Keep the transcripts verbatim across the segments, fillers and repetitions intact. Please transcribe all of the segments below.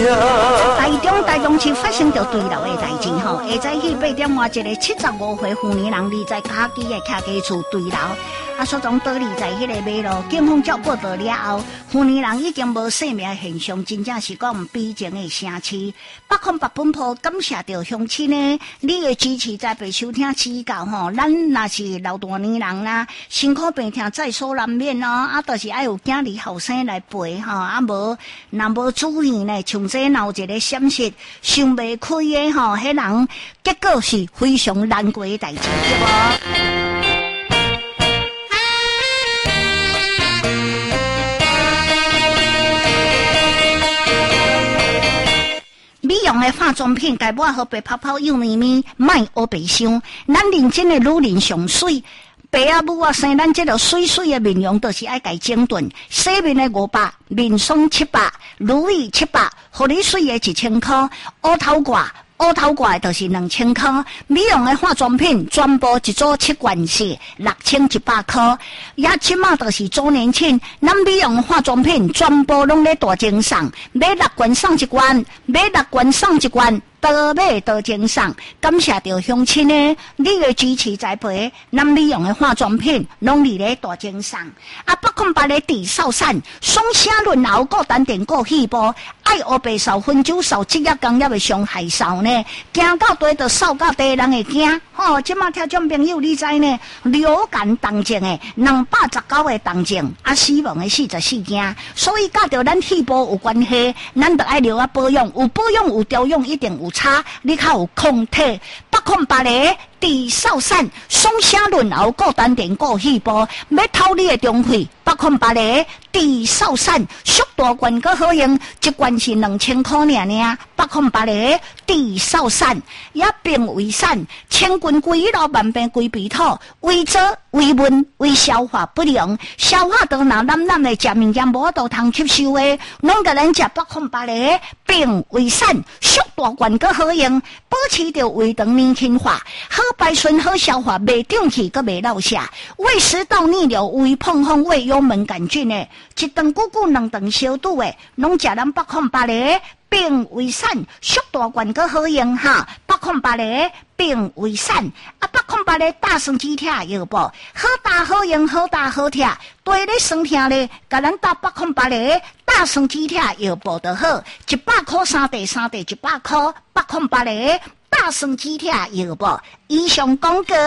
台中台中市发生着坠楼的代志吼，下早起八点外，一个七十五岁妇女人立在家己的客家厝坠楼，啊，所从倒立在迄个马路，警方接报道了后，妇女人已经无生命现象，真正是讲悲情的城市。北控北本铺感谢着乡亲呢，你的支持在被收听指教吼，咱若是老大年人啦，辛苦病痛在所难免哦，啊，就是爱有囝儿后生来陪吼，啊无若无注意呢，像这闹一个闪失，想袂开的吼，迄人结果是非常难过的代志，对无？美容的化妆品，该抹好白泡泡幼咪咪，卖乌白伤。咱认真的女人上水，白啊母啊生咱这个水水的面容，都是爱改整顿。洗面的五百，面霜七百，乳液七百，护理水的一千块，乌头挂。乌头挂就是两千块，美容的化妆品全部一组七罐是六千一百块，也即马就是周年庆，咱美容化妆品全部拢咧大赠送，买六罐送一罐，买六罐送一罐。多买多赠送，感谢着乡亲呢，你的支持栽培，咱美容的化妆品拢伫咧大赠送。啊，北控八个地少散，双虾轮后各单点各细胞，爱乌白扫分酒扫职业工业的伤害扫呢，行到地就扫到地，人会惊。吼、哦，即马听众朋友你知呢？流感重症的两百十九个重症，啊，死亡的四十四件，所以甲着咱细胞有关系，咱得爱留啊保养，有保养有调养，一定有差，你较有抗体。北控八个地少散，双虾轮后各单点各细胞，要偷你的中费。北控八个地少散，速大罐个好用，一罐是两千块尔尔。北控八个地少散，也并为散，千棍归老万病归鼻土，为做为闷为消化不良，消化道若咱咱的食物件无都通吸收的，拢甲咱食北控八个并为散，速大罐个好用，保持着胃肠年轻化，好排顺好消化，袂胀气个袂落下，胃食道逆流胃碰风胃有敏感菌的，一顿久久两顿消毒的，拢食咱北控八个并为散，速大罐个好用哈，北控八个并为散，啊北控八个大酸止痛药包，好大好用，好大好听，对咧酸痛咧，甲咱打北控八个大酸止痛药包就好，一百块三袋，三袋一百块，北控八个大酸止痛药包，以上广告。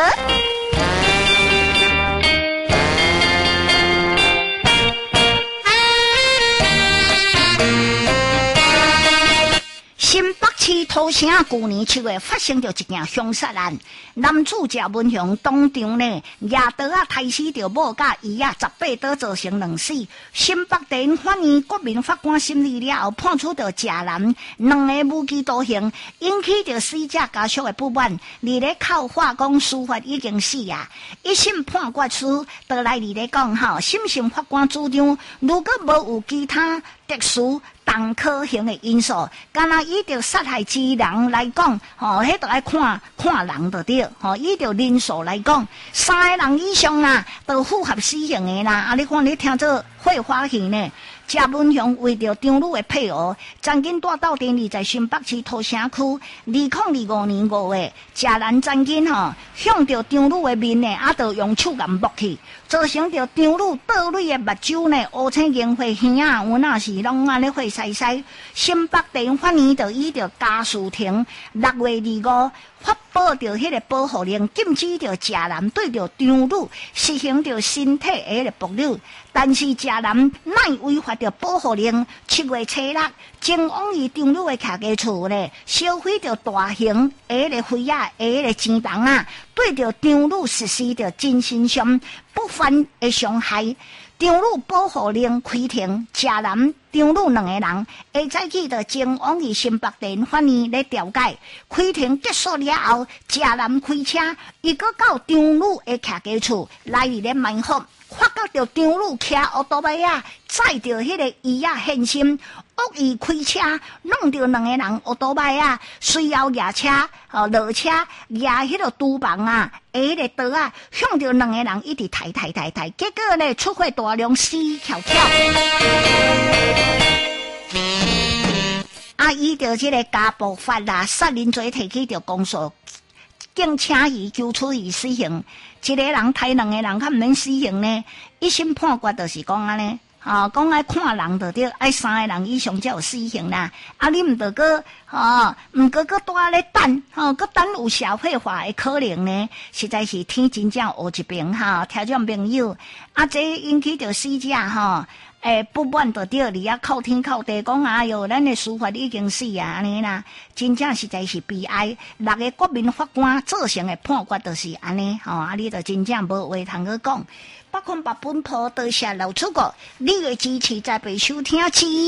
新北市土城去年七月发生着一件凶杀案，男主角文雄当场呢，夜刀啊杀死着某甲伊啊十八刀，造成两死。新北地院法院国民法官审理了后，判处着假男两个无期徒刑，引起着死者家属的不满。二咧靠话讲司法已经死啊，一审判决书倒来二咧讲吼，审讯法官主张，如果无有其他特殊当可行的因素，敢若以着杀害之人来讲，吼、哦，迄着爱看看人就对，吼、哦，以着人数来讲，三个人以上啦，都符合死刑的啦。啊，你看你听做会花戏呢？谢文雄为着张女的配偶，曾经带到电力在新北市土城区，二零二五年五月，谢兰曾经吼向着张女的面呢，啊，就用手甲抹去，造成着张女倒泪的目睭呢，乌青眼花耳啊，有那是拢安尼花西西。新北地院法院就以着家事庭六月二五发布着迄个保护令，禁止着谢兰对着张女实行着身体的迄个暴力。但是谢兰乃违法着保护令，七月初六，前往伊张女的客家厝咧，消费着大型的迄个飞啊，的迄个钱筒啊，对着张女实施着精神上不凡的伤害。张女保护令开庭，谢兰、张女两个人下早起就前往伊新北地院法院咧调解。开庭结束了后，谢兰开车，伊搁到张女的客家厝来伊咧埋伏。发觉着张女骑奥多麦啊，载着迄个伊啊现身，恶意开车，弄着两个人奥多麦啊，随后牙车哦落车，牙迄个厨房啊，下迄个刀啊，向着两个人一直抬抬抬抬，结果呢出血大量，死翘翘。 啊，伊着即个家暴法啦，杀人罪提起着公诉，竟请伊求处以死刑。一个人杀两个人，较毋免死刑呢？一审判决就是讲安尼。哦，讲爱看人就对，爱三个人以上才有死刑啦。啊，你毋得个，哦，毋过个多咧等，哦，个等有社会化的可能呢？实在是天真正黑一边哈，听众朋友，啊，这引起着死者哈，诶、欸，不满就对，你啊靠天靠地讲，哎哟，咱的司法已经死啊，安尼啦，真正实在是悲哀。六个国民法官造成的判决就是安尼，吼、哦，啊，你就真正无话通去讲。百看百本坡，多谢老出国，你的支持再被收听起。